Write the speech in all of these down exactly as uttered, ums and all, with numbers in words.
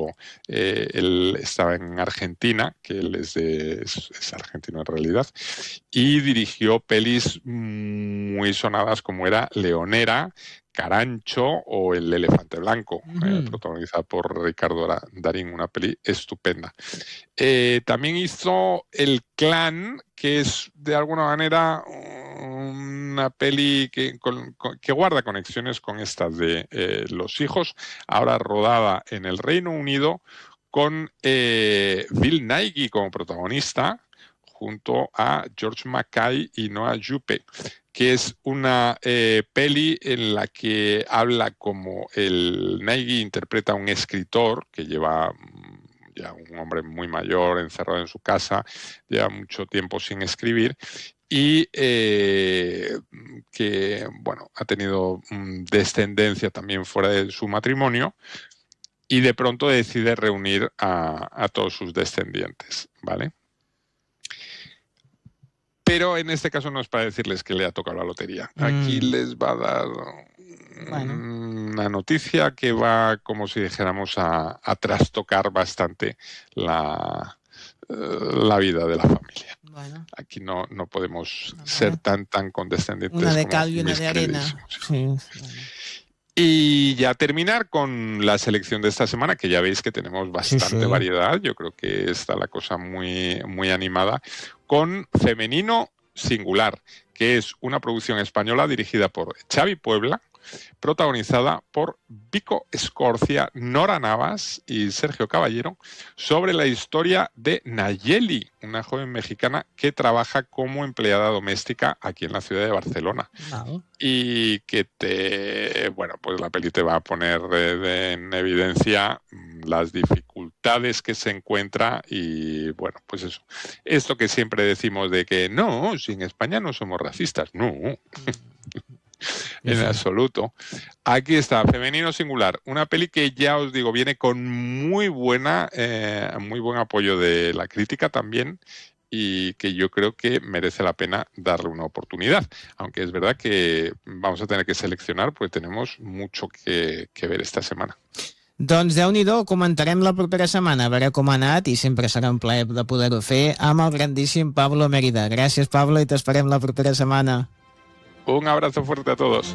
eh, él estaba en Argentina, que él es, de, es, es argentino en realidad, y dirigió pelis muy sonadas como era Leonera, Carancho o El elefante blanco, uh-huh. eh, protagonizada por Ricardo Darín, una peli estupenda. Eh, también hizo El Clan, que es de alguna manera una peli que, con, con, que guarda conexiones con estas de eh, Los hijos, ahora rodada en el Reino Unido con eh, Bill Nighy como protagonista, junto a George Mackay y Noah Jupe, que es una eh, peli en la que habla como el Nighy interpreta a un escritor que lleva ya un hombre muy mayor encerrado en su casa, lleva mucho tiempo sin escribir y eh, que bueno ha tenido um, descendencia también fuera de su matrimonio y de pronto decide reunir a, a todos sus descendientes, ¿vale? Pero en este caso no es para decirles que le ha tocado la lotería. Aquí mm. les va a dar bueno. una noticia que va, como si dijéramos, a, a trastocar bastante la, la vida de la familia. Bueno. Aquí no, no podemos no, ser tan, tan condescendientes. Una de como cal y una de arena. Sí. Bueno. Y ya terminar con la selección de esta semana, que ya veis que tenemos bastante sí, sí. variedad. Yo creo que está la cosa muy, muy animada, con Femenino Singular, que es una producción española dirigida por Xavi Puebla, protagonizada por Vico Escorcia, Nora Navas y Sergio Caballero, sobre la historia de Nayeli, una joven mexicana que trabaja como empleada doméstica aquí en la ciudad de Barcelona. Wow. Y que te, bueno, pues la peli te va a poner de, de, en evidencia las dificultades que se encuentra y, bueno, pues eso. Esto que siempre decimos de que no, si en España no somos racistas, no. En absoluto. Aquí está, Femenino Singular, una peli que ya os digo, viene con muy buena, eh, muy buen apoyo de la crítica también y que yo creo que merece la pena darle una oportunidad. Aunque es verdad que vamos a tener que seleccionar, pues tenemos mucho que, que ver esta semana. Doncs Déu-n'hi-do, comentarem la propera setmana, a veure com ha anat i sempre serà un plaer de poder-ho fer amb el grandíssim Pablo Mérida. Gràcies, Pablo, i t'esperem la propera setmana. Un abrazo fuerte a todos.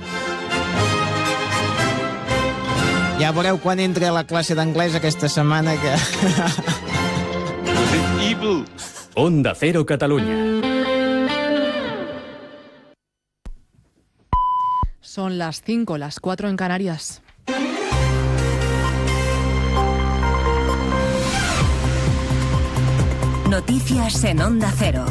Ja veureu quan entre a la classe d'anglès aquesta setmana que... Evil. Onda Cero Catalunya. Son las cinco, las cuatro en Canarias. Noticias en Onda Cero.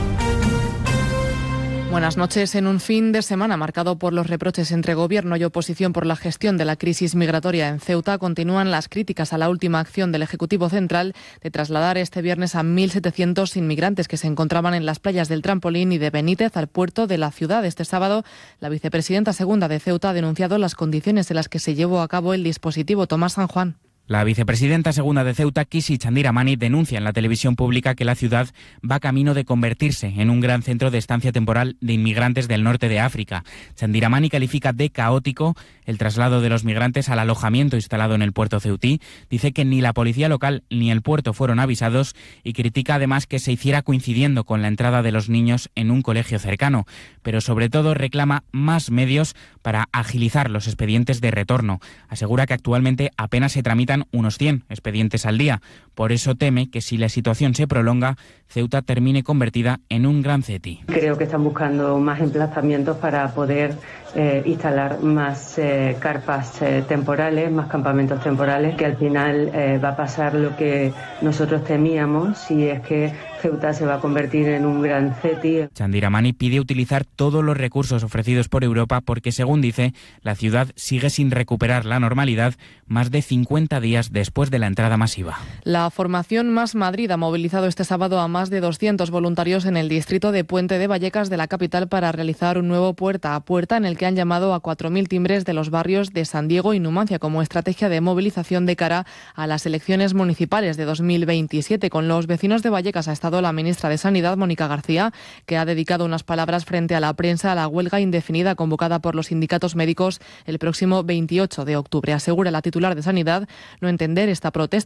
Buenas noches. En un fin de semana marcado por los reproches entre gobierno y oposición por la gestión de la crisis migratoria en Ceuta, continúan las críticas a la última acción del Ejecutivo Central de trasladar este viernes a mil setecientos inmigrantes que se encontraban en las playas del Trampolín y de Benítez al puerto de la ciudad. Este sábado, la vicepresidenta segunda de Ceuta ha denunciado las condiciones en las que se llevó a cabo el dispositivo. Tomás San Juan. La vicepresidenta segunda de Ceuta, Kisi Chandiramani, denuncia en la televisión pública que la ciudad va camino de convertirse en un gran centro de estancia temporal de inmigrantes del norte de África. Chandiramani califica de caótico el traslado de los migrantes al alojamiento instalado en el puerto ceutí. Dice que ni la policía local ni el puerto fueron avisados y critica además que se hiciera coincidiendo con la entrada de los niños en un colegio cercano. Pero sobre todo reclama más medios para agilizar los expedientes de retorno. Asegura que actualmente apenas se tramitan unos cien expedientes al día. Por eso teme que si la situación se prolonga, Ceuta termine convertida en un gran ceti. Creo que están buscando más emplazamientos para poder eh, instalar más eh, carpas eh, temporales, más campamentos temporales, que al final eh, va a pasar lo que nosotros temíamos, y es que Ceuta se va a convertir en un gran ceti. Chandiramani pide utilizar todos los recursos ofrecidos por Europa porque, según dice, la ciudad sigue sin recuperar la normalidad más de cincuenta días después de la entrada masiva. La formación Más Madrid ha movilizado este sábado a más de doscientos voluntarios en el distrito de Puente de Vallecas de la capital para realizar un nuevo puerta a puerta en el que han llamado a cuatro mil timbres de los barrios de San Diego y Numancia como estrategia de movilización de cara a las elecciones municipales de dos mil veintisiete. Con los vecinos de Vallecas ha estado la ministra de Sanidad, Mónica García, que ha dedicado unas palabras frente a la prensa a la huelga indefinida convocada por los sindicatos médicos el próximo veintiocho de octubre. Asegura la titular de Sanidad no entender esta protesta